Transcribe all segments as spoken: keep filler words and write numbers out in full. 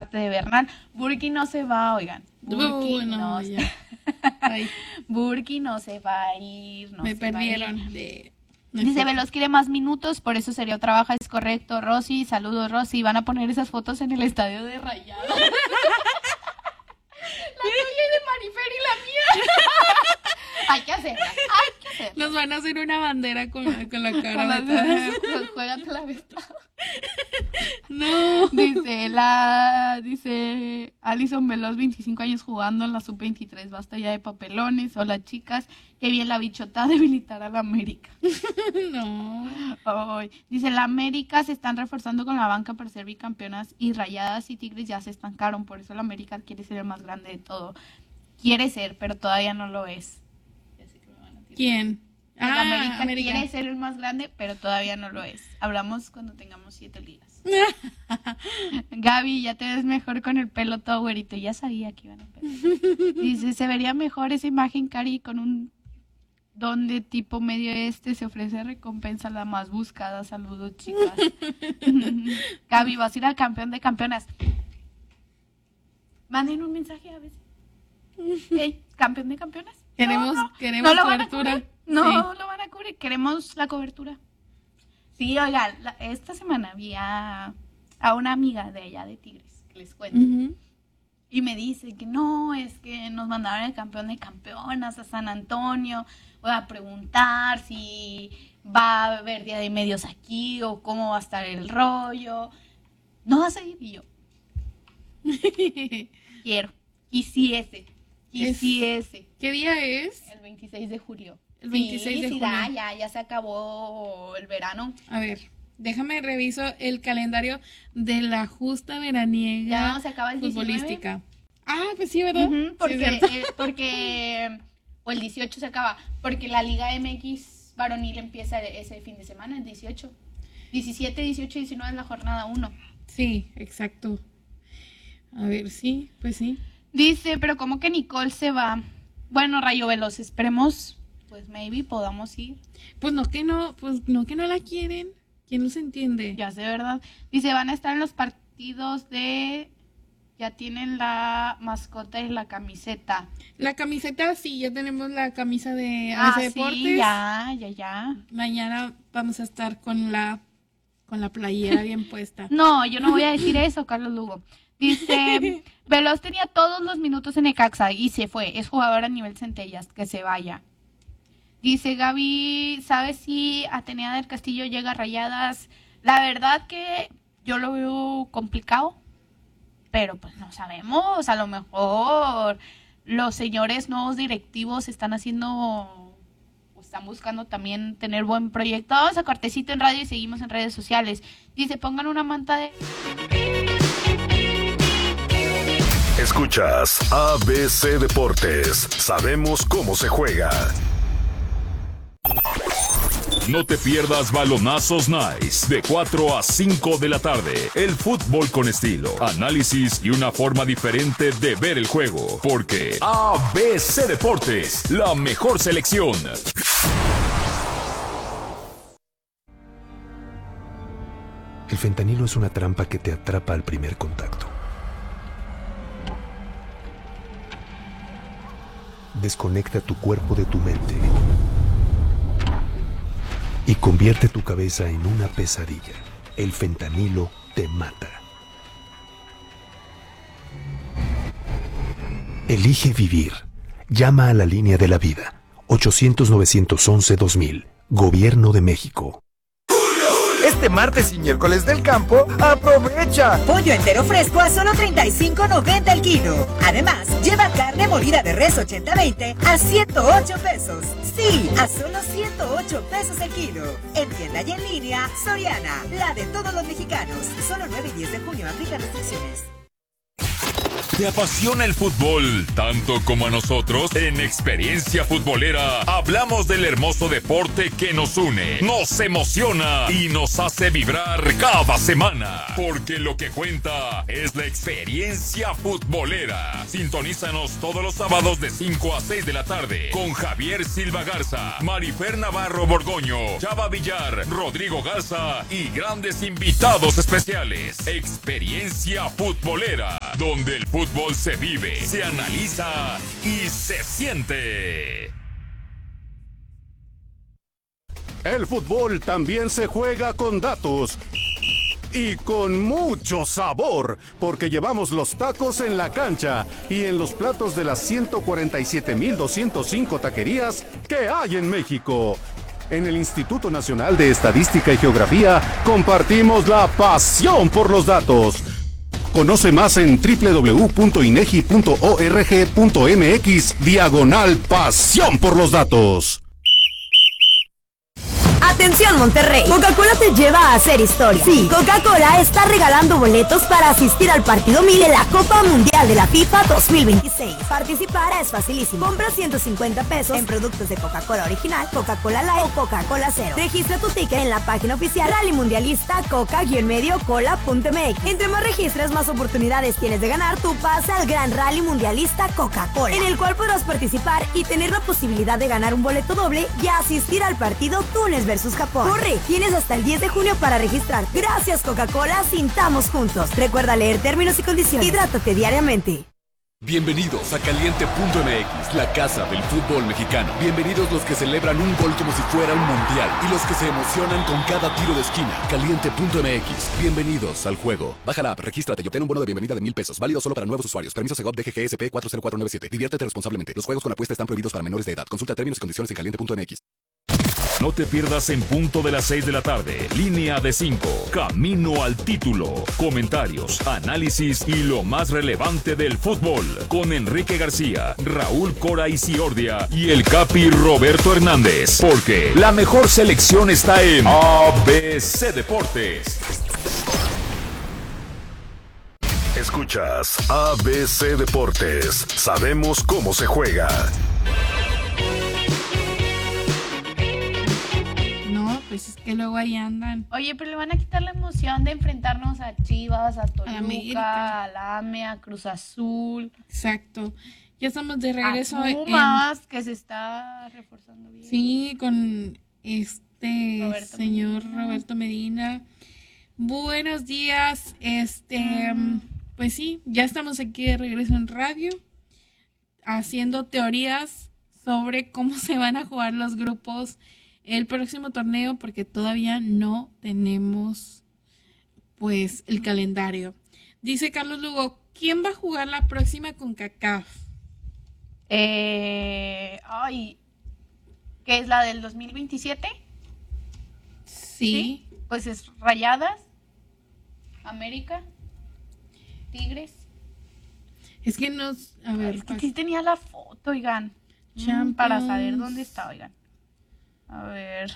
parte de Bernal. Burki no se va, oigan. Burki uh, no, no, ya. Burki no se va a ir. No Me se perdieron. Va a ir. De... Dice, Veloz quiere más minutos, por eso Sergio trabaja, es correcto. Rosy, saludos Rosy, van a poner esas fotos en el estadio de Rayados. La tuya de Marifer y la mía. Hay que hacerla, hay que hacerla. Nos van a hacer una bandera con, con la cara. Con la, de juégate la vista. No. Dice, la, dice Alison Veloz, veinticinco años jugando en la sub veintitrés, basta ya de papelones. Hola chicas, qué bien la bichota debilitar a la América. No. Ay, dice, la América se están reforzando con la banca para ser bicampeonas y Rayadas y Tigres ya se estancaron, por eso la América quiere ser el más grande de todo. Quiere ser, pero todavía no lo es. ¿Quién? La Ah, América, América quiere ser el más grande, pero todavía no lo es. Hablamos cuando tengamos siete ligas. Gaby, ya te ves mejor con el pelo todo güerito. Ya sabía que iban a perder. Dice, se vería mejor esa imagen, Cari, con un don de tipo medio este. Se ofrece recompensa la más buscada. Saludos, chicas. Gaby, vas a ir al campeón de campeonas. Manden un mensaje a veces. Hey, ¿campeón de campeonas? Queremos, no, no, queremos no cobertura. No Sí. lo van a cubrir, queremos la cobertura. Sí, oiga, la, esta semana vi a, a una amiga de allá de Tigres, que les cuento. Uh-huh. Y me dice que no, es que nos mandaron el campeón de campeonas a San Antonio. Voy a preguntar si va a haber día de medios aquí o cómo va a estar el rollo. ¿No vas a ir? Y yo, quiero. Quisiese. Quisiese. ¿Qué día es? El veintiséis de julio. El veintiséis sí, de sí, julio. Da, ya, ya se acabó el verano. A ver, déjame reviso el calendario de la justa veraniega Ya se acaba el futbolística. diecinueve. Ah, pues sí, ¿verdad? Uh-huh, porque, sí, es eh, porque, o el dieciocho se acaba, porque la Liga M X varonil empieza ese fin de semana, el dieciocho. diecisiete, dieciocho y diecinueve es la jornada uno. Sí, exacto. A ver, sí, pues sí. Dice, pero ¿cómo que Nicole se va? Bueno, Rayo Veloz, esperemos, pues maybe podamos ir. Pues no que no, pues no que no la quieren. ¿Quién los entiende? Ya sé, ¿verdad? Dice, van a estar en los partidos de... Ya tienen la mascota y la camiseta. La camiseta, sí, ya tenemos la camisa de Ah, A B C sí, Deportes. ya, ya, ya. Mañana vamos a estar con la con la playera bien puesta. No, yo no voy a decir eso, Carlos Lugo. Dice, Veloz tenía todos los minutos en Necaxa y se fue. Es jugador a nivel centellas, que se vaya. Dice Gaby, ¿sabes si Atenea del Castillo llega a Rayadas? La verdad que yo lo veo complicado, pero pues no sabemos. A lo mejor los señores nuevos directivos están haciendo, o están buscando también tener buen proyecto. Vamos a cortecito en radio y seguimos en redes sociales. Dice, pongan una manta de... Escuchas A B C Deportes. Sabemos cómo se juega. No te pierdas Balonazos Nice de cuatro a cinco de la tarde. El fútbol con estilo, análisis y una forma diferente de ver el juego. Porque A B C Deportes, la mejor selección. El fentanilo es una trampa que te atrapa al primer contacto. Desconecta tu cuerpo de tu mente y convierte tu cabeza en una pesadilla. El fentanilo te mata. Elige vivir. Llama a la línea de la vida. ochocientos, novecientos once, dos mil. Gobierno de México. Este martes y miércoles del campo, aprovecha. Pollo entero fresco a solo treinta y cinco noventa el kilo. Además, lleva carne molida de res ochenta veinte a ciento ocho pesos. Sí, a solo ciento ocho pesos el kilo. En tienda y en línea, Soriana, la de todos los mexicanos. Solo nueve y diez de junio, aplica restricciones. ¿Te apasiona el fútbol tanto como a nosotros? En Experiencia Futbolera hablamos del hermoso deporte que nos une, nos emociona y nos hace vibrar cada semana. Porque lo que cuenta es la experiencia futbolera. Sintonízanos todos los sábados de cinco a seis de la tarde con Javier Silva Garza, Marifer Navarro Borgoño, Chava Villar, Rodrigo Garza y grandes invitados especiales. Experiencia Futbolera. donde el fútbol se vive, se analiza y se siente. El fútbol también se juega con datos y con mucho sabor, porque llevamos los tacos en la cancha y en los platos de las ciento cuarenta y siete mil doscientos cinco taquerías que hay en México. En el Instituto Nacional de Estadística y Geografía compartimos la pasión por los datos. Conoce más en doble u doble u doble u punto inegi punto org punto mx diagonal pasión por los datos. Atención Monterrey, Coca-Cola te lleva a hacer historia. Sí, Coca-Cola está regalando boletos para asistir al partido mil de la Copa Mundial de la FIFA dos mil veintiséis. Participar es facilísimo. Compra ciento cincuenta pesos en productos de Coca-Cola original, Coca-Cola Light o Coca-Cola Cero. Registra tu ticket en la página oficial Rally Mundialista Coca-Medio Cola punto m x. Entre más registres, más oportunidades tienes de ganar tu pase al Gran Rally Mundialista Coca-Cola, en el cual podrás participar y tener la posibilidad de ganar un boleto doble y asistir al partido Túnez versus Japón. Corre, tienes hasta el diez de junio para registrar. Gracias Coca-Cola, sintamos juntos. Recuerda leer términos y condiciones. Hidrátate diariamente. Bienvenidos a Caliente punto m x, la casa del fútbol mexicano. Bienvenidos los que celebran un gol como si fuera un mundial y los que se emocionan con cada tiro de esquina. Caliente punto m x, bienvenidos al juego. Baja la app, regístrate y obtén un bono de bienvenida de mil pesos, válido solo para nuevos usuarios. Permiso Segov D G G S P cuatro cero cuatro nueve siete. Diviértete responsablemente. Los juegos con apuesta están prohibidos para menores de edad. Consulta términos y condiciones en caliente punto m x. No te pierdas en punto de las seis de la tarde, Línea de cinco, Camino al Título. Comentarios, análisis y lo más relevante del fútbol. Con Enrique García, Raúl Cora y Ciordia y el Capi Roberto Hernández. Porque la mejor selección está en A B C Deportes. Escuchas A B C Deportes. Sabemos cómo se juega. Pues es que luego ahí andan. Oye, pero le van a quitar la emoción de enfrentarnos a Chivas, a Toluca, América, a la A M E, a Cruz Azul. Exacto. Ya estamos de regreso. A Pumas, en... que se está reforzando bien. Sí, con este Roberto señor Medina. Roberto Medina. Buenos días. Este, mm. pues sí, ya estamos aquí de regreso en radio, haciendo teorías sobre cómo se van a jugar los grupos el próximo torneo, porque todavía no tenemos pues el calendario. Dice Carlos Lugo, ¿quién va a jugar la próxima CONCACAF? Eh, ay, ¿qué es la del dos mil veintisiete? Sí. ¿Sí? Pues es Rayadas, América, Tigres. Es que nos, a ver, Ay, es que sí tenía la foto, oigan, Champions. para saber dónde está, oigan. A ver.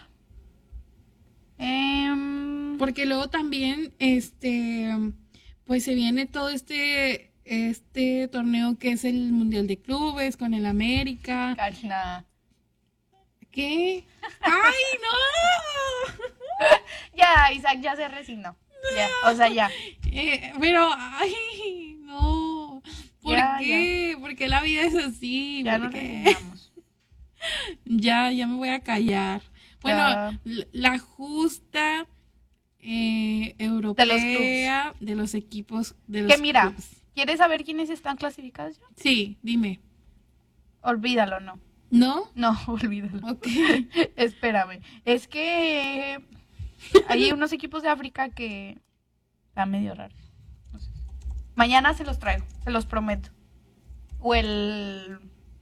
Eh, Porque luego también, este, pues se viene todo este, este torneo que es el Mundial de Clubes con el América. Karina. ¿Qué? ¡Ay, no! Ya, Isaac ya se resignó. Ya, o sea, ya. Eh, pero, ay, no. ¿Por Ya, qué? Porque la vida es así. Ya nos porque... resignamos. Ya, ya me voy a callar. Bueno, Ya. l- la justa eh, europea De los de los, clubs. equipos de los Que mira, clubs. ¿quieres saber quiénes están clasificados ya? Sí, dime. Olvídalo, no. ¿No? No, olvídalo. Ok. Espérame. Es que hay unos equipos de África que están medio raros. No sé. Mañana se los traigo, se los prometo. O el...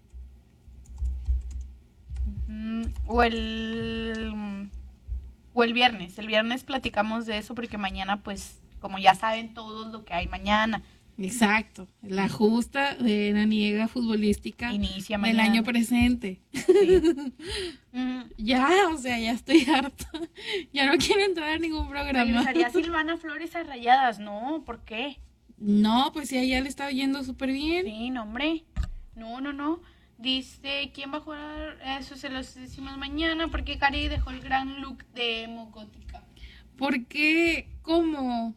Mm, O el... O el viernes. El viernes platicamos de eso porque mañana, pues, como ya saben todos lo que hay mañana. Exacto. La justa de la niega futbolística Inicia del mañana. año presente. Sí. Mm, Ya, o sea, ya estoy harta. Ya no quiero entrar a ningún programa. Regresaría Silvana Flores a Rayadas. No, ¿por qué? No, pues sí, a ella le está yendo súper bien. Sí, no, hombre. No, no, no. Dice, ¿quién va a jugar? Eso se los decimos mañana porque Cari dejó el gran look de emo gótica. ¿Por qué? ¿Cómo?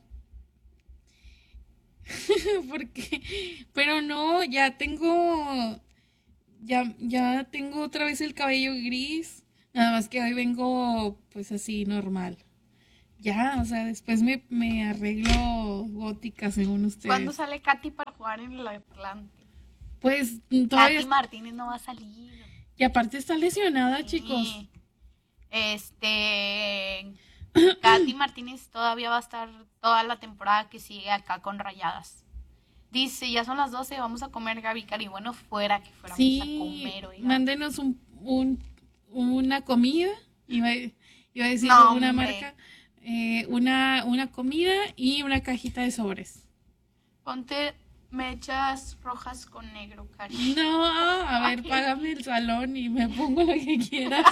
¿Por qué? Pero no, ya tengo, ya, ya tengo otra vez el cabello gris. Nada más que hoy vengo pues así normal. Ya, o sea, después me, me arreglo gótica según ustedes. ¿Cuándo sale Katy para jugar jugar en el Atlante. Pues todavía... Katy Martínez no va a salir. Y aparte está lesionada, Sí. chicos. Este... Katy Martínez todavía va a estar toda la temporada que sigue acá con Rayadas. Dice, ya son las doce, vamos a comer, Gaby Cari. Bueno, fuera que fuéramos Sí, a comer, oiga. mándenos un, un, una comida, iba, iba a decir No, una hombre. marca, eh, una, una comida y una cajita de sobres. Ponte mechas rojas con negro, Cari. No, a ver, págame el salón y me pongo lo que quieras.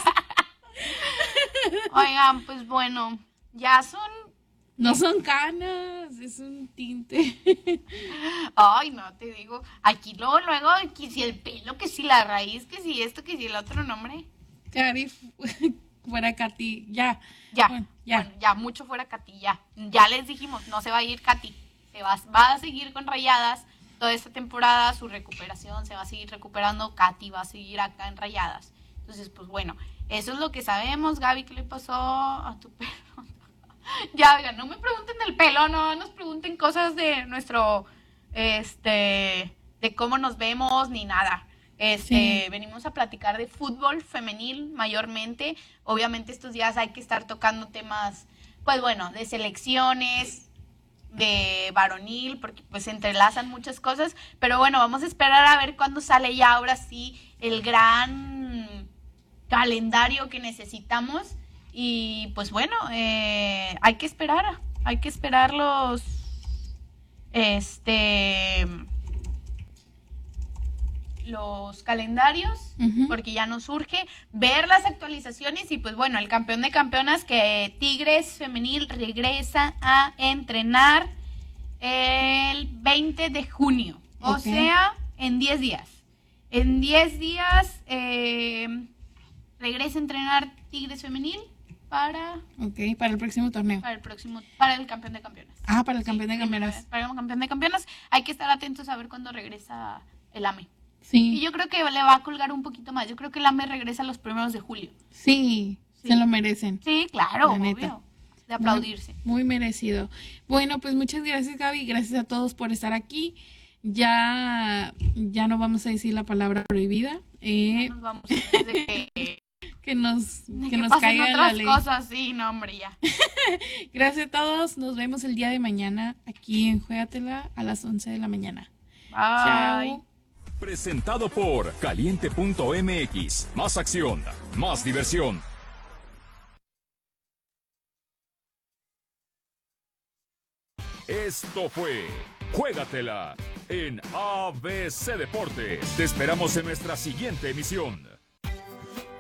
Oigan, pues bueno, ya son... No son canas, es un tinte. Ay, no, te digo, aquí luego, luego, que si el pelo, que si la raíz, que si esto, que si el otro nombre. Cari, fuera Katy, ya. Ya, Bueno, ya. bueno, ya, mucho fuera Katy, ya. Ya les dijimos, no se va a ir Katy, se va, va a seguir con Rayadas toda esta temporada, su recuperación, se va a seguir recuperando, Katy va a seguir acá en Rayadas. Entonces, pues bueno, eso es lo que sabemos. Gaby, ¿qué le pasó a tu pelo? Ya, oigan, no me pregunten del pelo, no nos pregunten cosas de nuestro, este, de cómo nos vemos, ni nada. Este, Sí. venimos a platicar de fútbol femenil mayormente. Obviamente estos días hay que estar tocando temas, pues bueno, de selecciones, de varonil, porque pues se entrelazan muchas cosas. Pero bueno, vamos a esperar a ver cuándo sale ya ahora sí el gran calendario que necesitamos. Y pues bueno, eh, hay que esperar, hay que esperar los, este, los calendarios, Ujú. porque ya nos surge ver las actualizaciones y pues bueno, el campeón de campeonas que Tigres Femenil regresa a entrenar el veinte de junio, o Ok. sea, en diez días. En diez días eh, regresa a entrenar Tigres Femenil para, Ok, para el próximo torneo. para el próximo, para el campeón de campeonas. Ah, para el campeón de Sí, campeonas. Para el campeón de campeonas. Hay que estar atentos a ver cuándo regresa el A M E. Y Sí, yo creo que le va a colgar un poquito más. Yo creo que el A M E regresa los primeros de julio. sí, Sí. se lo merecen. Sí, claro, La neta. obvio. De aplaudirse. Muy, muy merecido. Bueno, pues muchas gracias, Gaby. Gracias a todos por estar aquí. Ya, ya no vamos a decir la palabra prohibida. Eh, Nos vamos antes de que, que nos, de que que nos pasen caiga la otras ley. cosas. Sí, no, hombre, ya. Gracias a todos. Nos vemos el día de mañana aquí en Juégatela a las once de la mañana. Bye. Chao. Presentado por caliente punto m x. Más acción, más diversión. Esto fue Juégatela en A B C Deportes. Te esperamos en nuestra siguiente emisión.